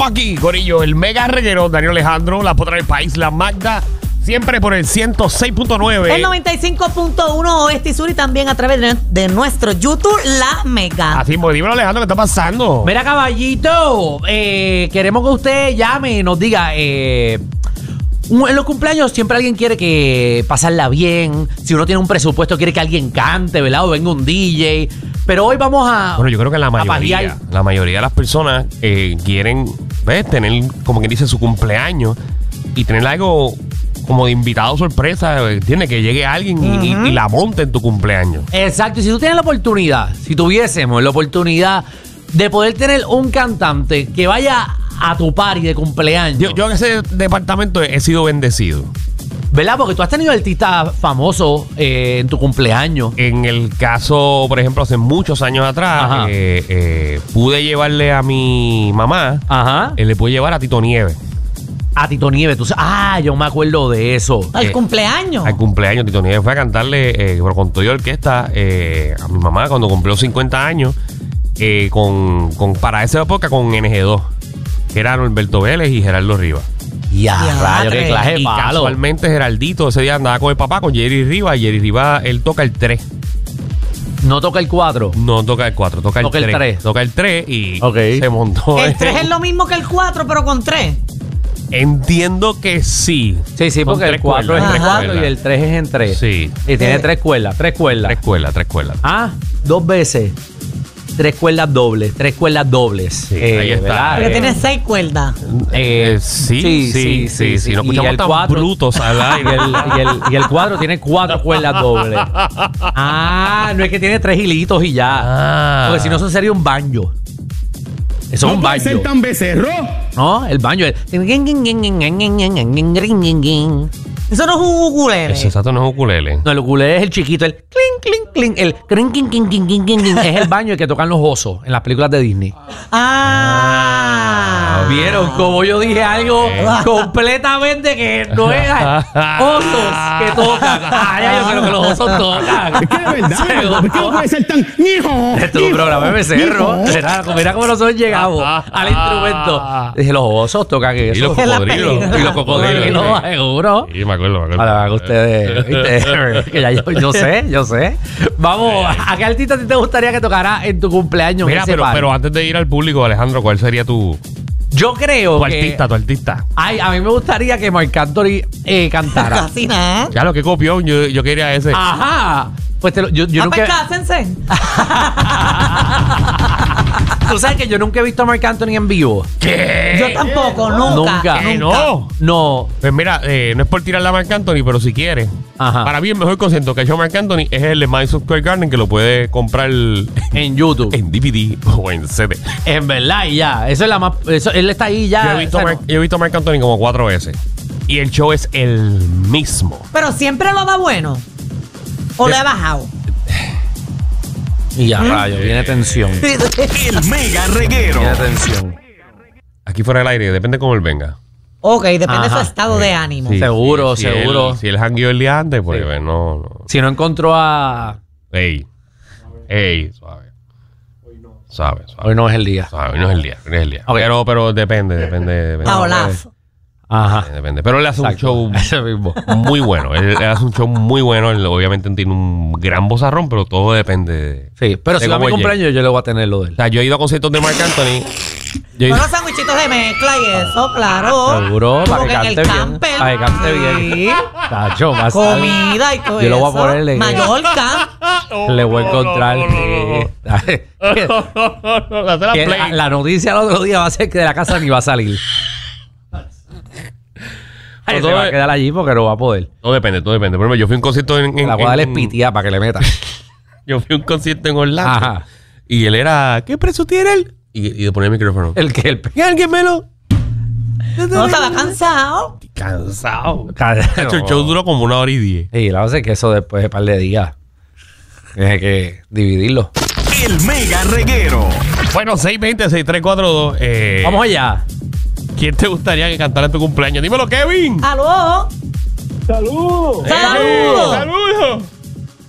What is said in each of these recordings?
Estamos aquí, corillo, el mega reguero, Danilo Alejandro, la potra del país, la Magda, siempre por el 106.9. El 95.1 Oeste y Sur y también a través de nuestro YouTube, La Mega. Así, pues, dímelo, Alejandro, ¿qué está pasando? Mira, caballito, queremos que usted llame y nos diga, en los cumpleaños siempre alguien quiere que pasarla bien. Si uno tiene un presupuesto, quiere que alguien cante, ¿verdad? O venga un DJ. Pero hoy vamos a... Bueno, yo creo que la pajear. mayoría de las personas quieren, ¿ves? Tener, como quien dice, su cumpleaños y tener algo como de invitado sorpresa, ¿entiendes? Que llegue alguien y la monte en tu cumpleaños. Exacto, y si tú tienes la oportunidad, si tuviésemos la oportunidad de poder tener un cantante que vaya a tu party de cumpleaños. Yo en ese departamento he sido bendecido. ¿Verdad? Porque tú has tenido artistas famosos en tu cumpleaños. En el caso, por ejemplo, hace muchos años atrás, pude llevarle a mi mamá, le pude llevar a Tito Nieves. A Tito Nieves, yo me acuerdo de eso. Al cumpleaños. Al cumpleaños, Tito Nieves fue a cantarle, con todo y orquesta, a mi mamá cuando cumplió 50 años, para esa época con NG2, que eran Alberto Vélez y Gerardo Rivas. Ya, rayo, qué clase de Y palo. casualmente Geraldito ese día andaba con el papá, con Jerry Rivas, y Jerry Rivas, él toca el 3. No toca el 4. No toca el 4, toca el 3. 3. Toca el 3 y Ok. se montó. El 3 es lo mismo que el 4, pero con 3. Entiendo que sí. Sí, Son porque el tres 4 es cuerdas. en 4 y el 3 es en 3. Sí. Y tiene 3 cuerdas, 3 cuerdas. Tres cuerdas. 2 veces. 3 cuerdas dobles, 3 cuerdas dobles. Sí, ahí está. ¿verdad? Porque tiene 6 cuerdas. Sí. No escuchamos el tan 4 brutos al aire. y el 4 tiene 4 cuerdas dobles. No es que tiene 3 hilitos y ya. Porque si no, eso sería un banjo. Eso es un banjo. ser tan becerro. No, el banjo. Eso no es un ukulele. Ese exacto no es ukulele. No, el ukulele es el chiquito, el clink, clink, clink. El clink, clink, clink, clink, clink, clink. Es el baño el que tocan los osos en las películas de Disney. ¿Vieron cómo yo dije algo completamente que no era osos que tocan? Ya yo creo que los osos tocan. Es que de verdad, Seguro. ¿por qué no puede ser tan hijo? Esto es un programa de becerro. Mira cómo nosotros llegamos al instrumento. Dije, los osos tocan eso. Y los Es la cocodrilos. película. Y los cocodrilos. Seguro. Sí, me acuerdo. Ahora que ustedes, ¿viste? Que ya yo sé. Vamos, ¿a qué artista te gustaría que tocara en tu cumpleaños? Mira, pero antes de ir al público, Alejandro, ¿cuál sería tu yo creo que... tu artista? Ay, a mí me gustaría que Marc Anthony cantara. Casi nada. Ya lo que copió, yo quería ese. Ajá. Pues yo nunca... cásense. Tú sabes que yo nunca he visto a Marc Anthony en vivo. ¿Qué? Yo tampoco, nunca. No. Pues mira, no es por tirar a Marc Anthony, pero si quieres. Ajá. Para mí el mejor concierto que ha hecho Marc Anthony es el de Madison Square Garden, que lo puede comprar En YouTube. en DVD o en CD. En verdad, y ya. Eso es la más... él está ahí ya. Yo he visto a Marc Anthony como 4 veces. Y el show es el mismo. Pero siempre lo da bueno. ¿O le ha bajado? Y ya, rayo, viene tensión. El mega reguero. Viene tensión. Aquí fuera del aire, depende cómo él venga. Ok, depende de su Ajá. estado de ánimo. Sí, Seguro, si seguro. si él jangueó el día antes, pues Sí. no. Si no encontró a... Ey, suave. Suave. Hoy no es el día. Suave, no es el día. Ok. Pero depende. A Olaf. Ajá. Depende. Pero él hace Exacto. un show Ese mismo. muy bueno. Él hace un show muy bueno. Él obviamente tiene un gran vozarrón, pero todo depende de... Sí, pero de si va a mi cómo él cumpleaños, yo le voy a tener lo de él. O sea, yo he ido a conciertos de Marc Anthony. Yo he ido- Unos sandwichitos de mezcla y eso, claro. Seguro, para Como que en el cante bien. camper. Para que cante bien. Sí. Tacho, más Comida y todo Yo lo voy a eso. poner en- Mallorca. le voy a encontrar. Hacer la Que play. la noticia el otro día va a ser que de la casa ni va a salir. Ay, se va a quedar allí porque no va a poder. Todo depende. Por ejemplo, yo fui a un concierto La voy a darle pitiá para que le meta. Yo fui a un concierto en Orlando. Ajá. Y él era... ¿Qué precio tiene él? Y le ponía el micrófono. El que el ¿Y alguien me lo...? No estaba cansado. Cansado. No. El show duró como 1 hora y 10. Y la base es que eso después de un par de días tienes que dividirlo. El mega reguero. Bueno, 620-6342. Vamos allá. ¿Quién te gustaría que cantara en tu cumpleaños? Dímelo, Kevin. ¡Aló! ¡Salud! ¡Saludos! ¡Saludos!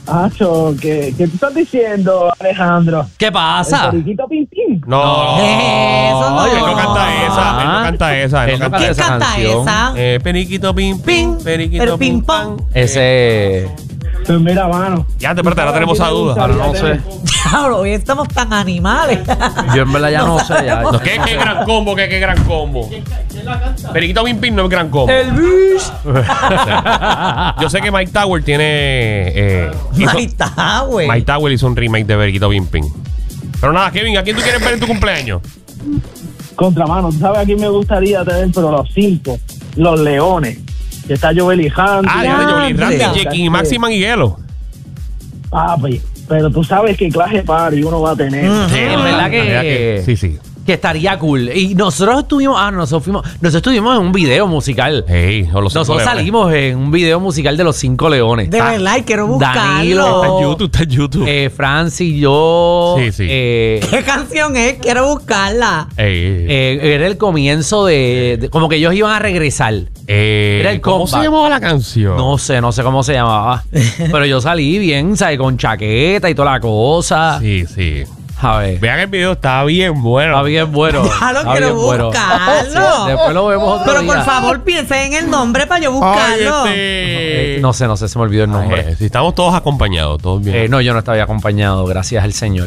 Acho, ¿qué tú estás diciendo, Alejandro? ¿Qué pasa? El periquito Pim Pim. No. Eso no. Él no canta esa. Él no canta esa. Él no canta ¿Quién esa canta canción. esa? Periquito pim pim. Periquito Pero pim pim, pam. pam. Ese. Pues mira, mano. Ya, espérate, ahora tenemos esa duda. Ahora no sé. Diablo, hoy estamos tan animales. Yo en verdad ya no sé. Ya. No, ¿Qué gran combo? ¿Qué gran combo? Periquito pim pim no es gran combo. Elvis. Yo sé que Mike Tower tiene. Mike Tower. Mike Tower hizo un remake de Periquito pim pim. Pero nada, Kevin, ¿a quién tú quieres ver en tu cumpleaños? Contramano, ¿tú sabes a quién me gustaría tener? Pero los 5, los Leones. Que está Joel y Randy. Ah, Ya, de Jolie Randy, ya. Jackie, Maxi Manguiguelo. Papi, pero tú sabes qué clase party uno va a tener. En verdad que. Sí, sí. Que estaría cool. Y nosotros estuvimos. Nosotros estuvimos en un video musical. Hey, o los Nosotros Cinco Leones. salimos en un video musical de los 5 leones. De verdad, y quiero Danilo. Está en buscarlo. YouTube, está en YouTube. Francis, yo. Sí, sí. ¿Qué canción es? Quiero buscarla. Era el comienzo de. Como que ellos iban a regresar. Era el ¿Cómo se comeback. llamaba la canción? No sé cómo se llamaba. Pero yo salí bien, ¿sabes? Con chaqueta y toda la cosa. Sí, sí. A ver. Vean el video, está bien bueno. Está bien bueno. Ya lo Está quiero bien bueno. buscarlo. Después lo vemos otro Pero día. por favor, piensen en el nombre para yo Ay, buscarlo. No sé, se me olvidó el nombre. Si estamos todos acompañados, todos bien. No, yo no estaba acompañado, gracias al Señor.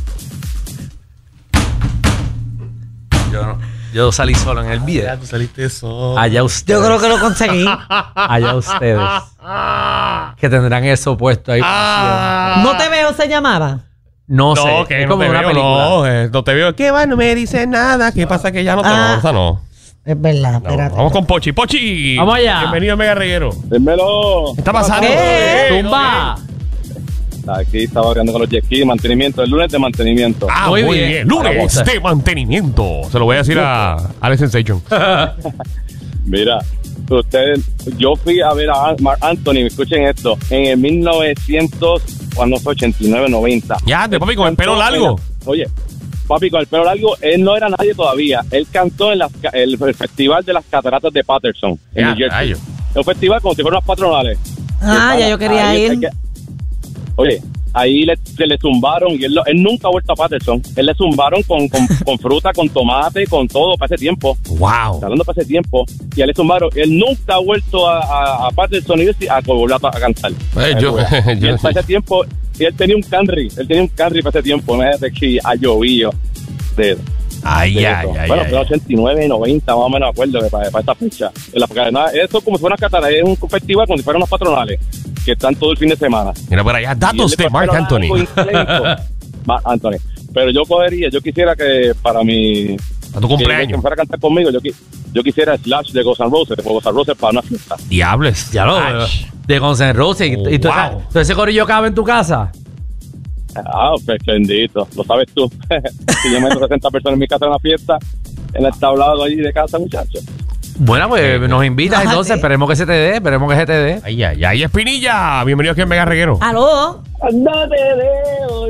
Yo salí solo en el video. Tú saliste solo. Allá ustedes. Yo creo que lo conseguí. Allá ustedes. Que tendrán eso puesto ahí. No te veo, se llamaba. No sé. No, que es no como te una veo, película. no te veo. ¿Qué va? No me dice nada. ¿Qué pasa que ya no te Ah. no, esa no. Es verdad, No, espérate. vamos con Pochi. Pochi. Vamos allá. Bienvenido a Mega Reguero. Dímelo. ¿Qué está pasando? Tumba. Aquí estaba hablando con los jet skis, mantenimiento. El lunes de mantenimiento. Ah, Muy muy bien. bien. Lunes de mantenimiento. Se lo voy a decir a Alex Sensation. Mira, yo fui a ver a Mark Anthony, escuchen esto, en el 1989, 90. Ya, de papi con el pelo largo. Oye, papi con el pelo largo, él no era nadie todavía. Él cantó en el Festival de las Cataratas de Patterson, en Ya, New Jersey. rayo. Un festival como si fueran unas patronales. Ah, ya yo quería Ahí ir. Oye, ahí se le zumbaron y él nunca ha vuelto a Patterson. Él le zumbaron con fruta, con tomate, con todo para ese tiempo. Wow. Está hablando para ese tiempo. Y a él le zumbaron. Él nunca ha vuelto a Patterson y a volver a cantar. Yo Y él para ese tiempo, y él tenía un Camry. Él tenía un Camry para ese tiempo. Imagínate que ha llovido de Ay, de ay, eso. ay. Bueno, ay. fue 89, 90, más o menos, me acuerdo, para esta fecha. Eso como si fuera una catara, es un festival como si fueran unos patronales, que están todo el fin de semana. Mira por allá, datos de Mark Anthony. Mark Anthony. Pero yo quisiera que para mi... A tu Que cumpleaños. fuera a cantar conmigo, yo quisiera Slash de Guns N' Roses, de Guns N' Roses para una fiesta. Diables. Ya lo Ay. de Guns N' Roses. ¿Y tú, Wow. tú ese corillo cabe en tu casa? Ah, pues bendito, lo sabes tú. Si yo meto 60 personas en mi casa en una fiesta, en el tablado ahí de casa, muchachos. Bueno, pues nos invitas Bájate. entonces. Esperemos que se te dé. Ay, ay, ay. Espinilla. Bienvenido aquí en Mega Reguero. ¿Aló? ¡No te veo!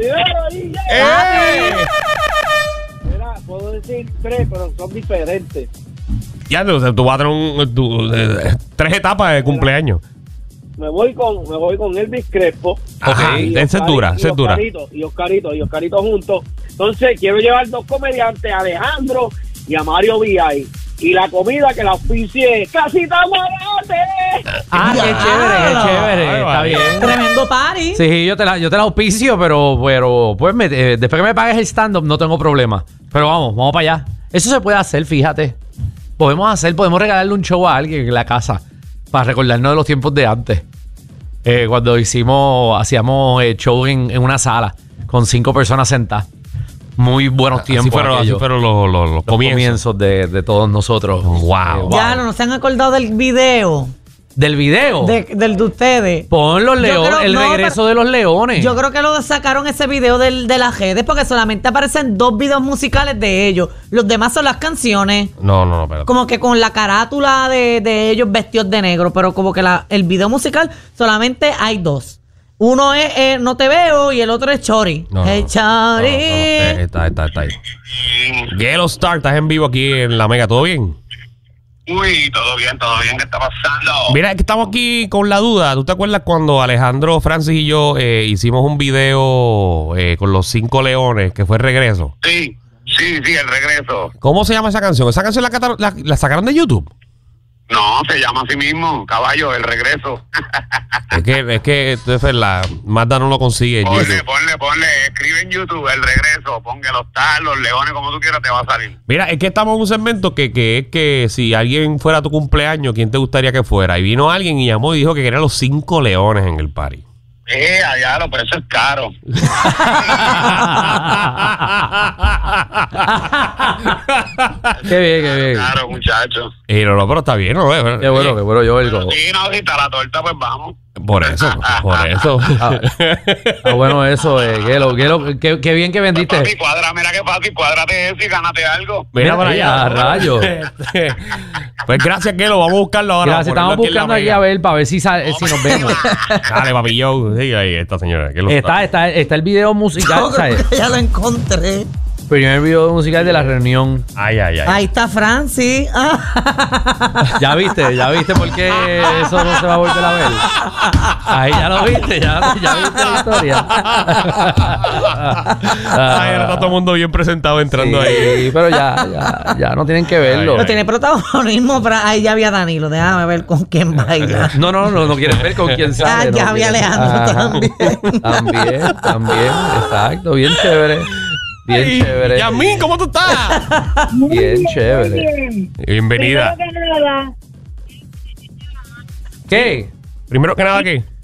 ¡Eh! Mira, puedo decir 3, pero son diferentes. Ya, o sea, tú vas a tener 3 etapas de cumpleaños. Me voy con Elvis Crespo. Ajá, Y esa es dura, esa es dura. Oscarito juntos. Entonces quiero llevar 2 comediantes, a Alejandro y a Mario Villay. Y la comida que la auspicie Casita Guarate. Ah, qué chévere. Ay, Está vale. bien. Tremendo party. Sí, yo te la auspicio, pero pues después que me pagues el stand-up no tengo problema. Pero vamos para allá. Eso se puede hacer, fíjate. Podemos regalarle un show a alguien en la casa para recordarnos de los tiempos de antes. Cuando hacíamos show en una sala con 5 personas sentadas. Muy buenos tiempos. Así aquellos. fueron los Los comienzos. comienzos de todos nosotros. Wow. Ya no se han acordado del video. Del video. Del de ustedes. Pon los leones, creo- el no, regreso de los leones. Yo creo que lo sacaron ese video de las redes porque solamente aparecen 2 videos musicales de ellos. Los demás son las canciones. No, espérate. Como que con la carátula de ellos vestidos de negro. Pero como que el video musical solamente hay 2. Uno es No Te Veo y el otro es Chori. No, Hey, no, Chori. Está ahí. Yellow Star, estás en vivo aquí en la Mega, ¿todo bien? Uy, todo bien, ¿qué está pasando? Mira, es que estamos aquí con la duda. ¿Tú te acuerdas cuando Alejandro, Francis y yo hicimos un video con los 5 leones, que fue el regreso? Sí, el regreso. ¿Cómo se llama esa canción? ¿Esa canción la sacaron de YouTube? No, se llama así mismo, caballo, el regreso. Es que entonces Magda no lo consigue en YouTube. Ponle, escribe en YouTube el regreso, ponga los leones, como tú quieras, te va a salir. Mira, es que estamos en un segmento que es que si alguien fuera a tu cumpleaños, ¿quién te gustaría que fuera? Y vino alguien y llamó y dijo que quería los 5 leones en el party. Allá, pero eso es caro. Qué bien. Caro, muchacho. No, pero está bien, ¿no? Qué bueno, yo oigo. Sí, no, si está la torta, pues vamos. Por eso. Está bueno eso, qué bien que vendiste. Papi, mira qué fácil, cuádrate eso y gánate algo. Mira para allá. Rayos. Pues gracias, Kelo. Vamos a buscarlo ahora. Gracias, estamos buscando aquí a ver para ver si nos vemos. Dale, papi, yo. Sí, ahí está, señora. Está el video musical, ¿sabes? Ya lo encontré. Primer video musical de la reunión. Ay. Ahí está Francis. Ya viste por qué eso no se va a volver a ver. Ahí ya lo viste, ya viste la historia. Ay, ahora está todo el mundo bien presentado entrando ahí. Sí, pero ya no tienen que verlo. No tiene protagonismo, pero ahí ya había Danilo. Déjame ver con quién baila. No quieres ver con quién sale. Ya había Alejandro también. También, exacto, bien chévere. Bien chévere. Yasmín, ¿cómo tú estás? Bien chévere. Bien. Bienvenida. Primero que nada, ¿Qué? Primero que nada, ¿qué?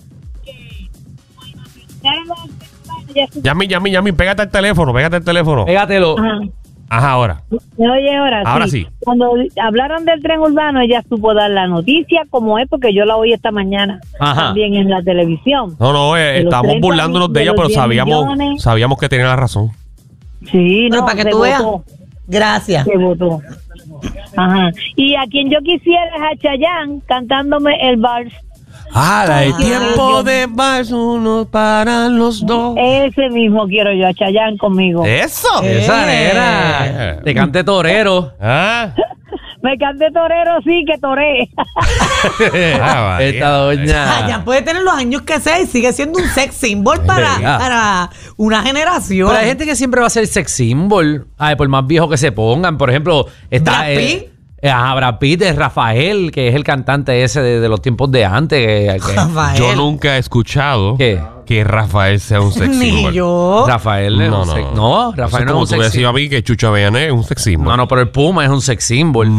Yasmín, pégate el teléfono. Pégatelo. Ajá, ahora. ¿me oye ahora? Ahora sí. Cuando hablaron del tren urbano, ella supo dar la noticia como es, porque yo la oí esta mañana también en la televisión. No, estábamos burlándonos de ella, pero sabíamos que tenía la razón. Sí, Pero no, para que se tú veas. votó, Gracias. se votó. Ajá. Y a quien yo quisiera es a Chayanne cantándome el vals. El tiempo de vals, uno para los dos. Ese mismo quiero yo, a Chayanne conmigo. Eso. Esa nena. Te cante torero. Me canté torero, sí, que toré. Esta doña. Ya puede tener los años que sea y sigue siendo un sex symbol para una generación. Pero hay gente que siempre va a ser sex symbol. Por más viejo que se pongan. Por ejemplo, está Brad Pitt. Brad Pitt, es Rafael, que es el cantante ese de los tiempos de antes. Rafael. Yo nunca he escuchado que Rafael sea un sex Ni symbol. yo. Rafael No, Rafael no es como un tú sex decías a symbol. mí que Chucho Avellané es un sex symbol. No, pero el Puma es un sex symbol.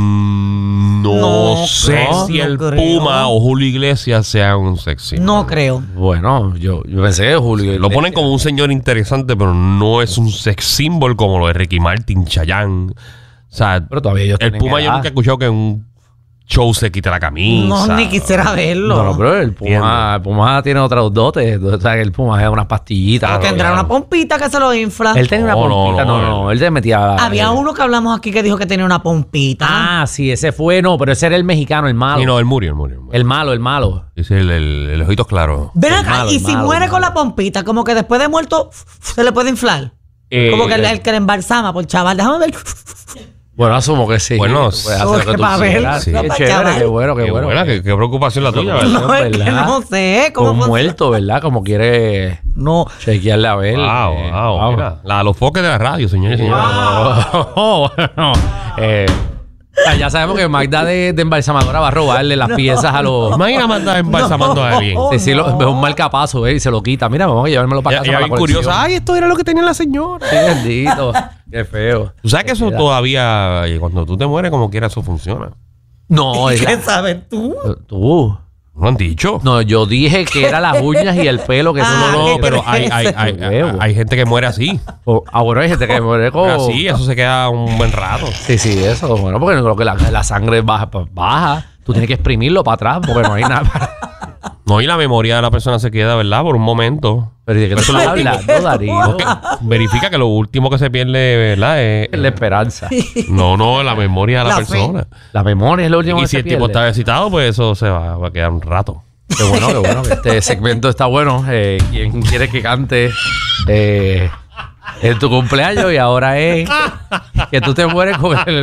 No sé creo, si no el creo. Puma o Julio Iglesias sea un sex symbol. No creo. Bueno, yo pensé que Julio. Lo ponen como un señor interesante, pero no es un sex symbol como lo de Ricky Martin, Chayanne. O sea, Pero todavía ellos el tienen Puma yo edad. nunca he escuchado que en un show se quite la camisa. No, ni quisiera verlo. No, pero el Puma tiene otros dotes. O sea, que el Puma es unas pastillitas. Pero tendrá una pompita que se lo infla. Él tenía una No, pompita. No, él te metía. Había uno que hablamos aquí que dijo que tenía una pompita. Ah, sí, ese fue, pero ese era el mexicano, el malo. Sí, no, él murió. El malo. Ese es el ojitos claros. Ven acá, malo, y el si malo, muere el con malo. la pompita, como que después de muerto se le puede inflar. Como que el que le embalsama por chaval. Déjame ver. Bueno, asumo que sí. Bueno, Puedes hacer lo que tú para ver, quieras. sí. Qué para chévere, chaval. qué bueno. Qué preocupación la tuya, ¿verdad? No, es que ¿verdad? no sé cómo Un funciona. muerto, ¿verdad? Como quiere No. chequearle a ver. Wow. Mira, los foques de la radio, señores y señores. Bueno, ya sabemos que Magda de embalsamadora va a robarle las piezas a los... Imagina Magda embalsamando a alguien. Sí, es un marcapaso, y se lo quita. Mira, vamos a llevármelo para casa. Ella para bien la colección. curiosa. Ay, esto era lo que tenía la señora. Sí, bendito. Qué feo. Tú sabes que eso todavía, cuando tú te mueres, como quiera, eso funciona. No, ¿Qué sabes tú? tú. ¿No han dicho? No, yo dije que era las uñas y el pelo que tú No, no, pero ¿qué hay gente que muere así. bueno, hay gente que muere con... Así, eso se queda un buen rato. Sí, eso. Bueno, porque no creo que la sangre baja. Tú tienes que exprimirlo para atrás porque no hay nada. No, y la memoria de la persona se queda, ¿verdad? Por un momento. Pero ¿de qué tú estás hablando, Darío? Verifica que lo último que se pierde, ¿verdad? Es La esperanza. no, la memoria de la La persona. La memoria es lo último Y que si se el tipo pierde. está excitado, pues eso se va a quedar un rato. Qué bueno. Que este segmento está bueno. ¿Quién quiere que cante en tu cumpleaños? Y ahora es que tú te mueres con el Wii.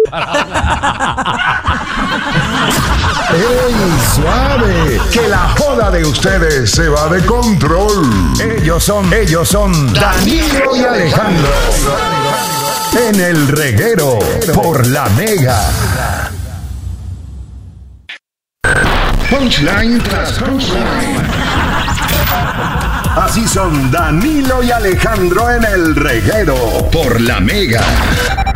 ¡Ey, suave! Que la joda de ustedes se va de control. Ellos son Danilo y Alejandro. En el reguero por La Mega. Punchline tras punchline. Así son Danilo y Alejandro en el reguero por La Mega.